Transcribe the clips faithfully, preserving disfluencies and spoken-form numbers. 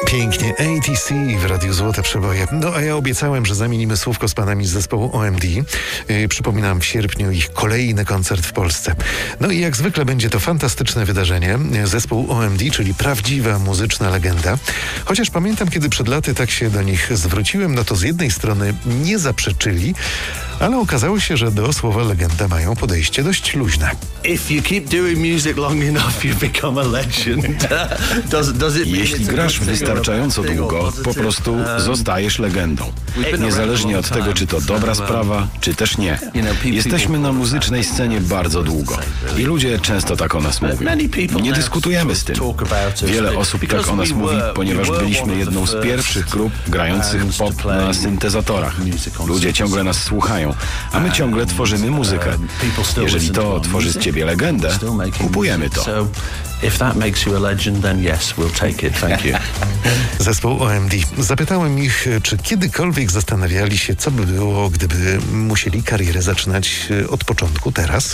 Pięknie, A T C w Radiu Złote Przeboje. No a ja obiecałem, że zamienimy słówko z panami z zespołu O M D. Yy, przypominam, w sierpniu ich kolejny koncert w Polsce. No i jak zwykle będzie to fantastyczne wydarzenie. Zespół O M D, czyli prawdziwa muzyczna legenda. Chociaż pamiętam, kiedy przed laty tak się do nich zwróciłem, no to z jednej strony nie zaprzeczyli, ale okazało się, że do słowa legenda mają podejście dość luźne. If you keep doing music long enough, you become a legend. does, does it Jeśli grasz wystarczająco długo, po prostu zostajesz legendą. Niezależnie od tego, czy to dobra sprawa, czy też nie. Jesteśmy na muzycznej scenie bardzo długo i ludzie często tak o nas mówią. Nie dyskutujemy z tym. Wiele osób tak o nas mówi, ponieważ byliśmy jedną z pierwszych grup grających pop na syntezatorach. Ludzie ciągle nas słuchają, a my ciągle tworzymy muzykę. Jeżeli to tworzy z ciebie legendę, kupujemy to. If that makes you a legend, then yes, we'll take it. Thank you. Zespół O M D. Zapytałem ich, czy kiedykolwiek zastanawiali się, co by było, gdyby musieli karierę zaczynać od początku teraz?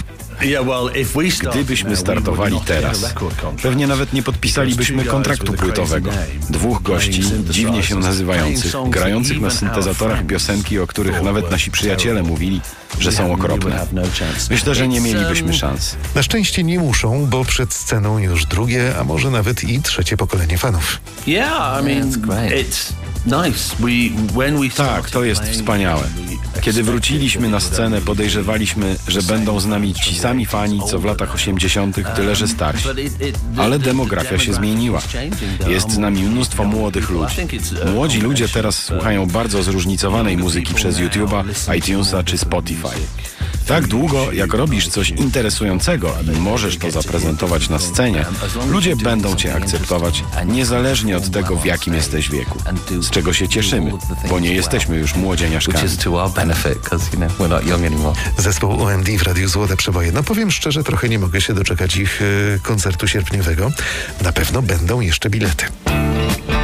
Gdybyśmy startowali teraz, pewnie nawet nie podpisalibyśmy kontraktu płytowego. Dwóch gości, dziwnie się nazywających, grających na syntezatorach piosenki, o których nawet nasi przyjaciele mówili, że są okropne. Myślę, że nie mielibyśmy szans. Na szczęście nie muszą, bo przed sceną już drugie, a może nawet i trzecie pokolenie fanów. Yeah, I mean, it's nice. We, when we tak, to jest wspaniałe. Kiedy wróciliśmy na scenę, podejrzewaliśmy, że będą z nami ci sami fani, co w latach osiemdziesiątych, tyle że starsi. Ale demografia się zmieniła. Jest z nami mnóstwo młodych ludzi. Młodzi ludzie teraz słuchają bardzo zróżnicowanej muzyki przez YouTube'a, iTunesa czy Spotify. Tak długo, jak robisz coś interesującego i możesz to zaprezentować na scenie, ludzie będą cię akceptować, niezależnie od tego, w jakim jesteś wieku. Z czego się cieszymy, bo nie jesteśmy już młodzieniaszkami. Zespół O M D w Radiu Złote Przeboje. No powiem szczerze, trochę nie mogę się doczekać ich y, koncertu sierpniowego. Na pewno będą jeszcze bilety.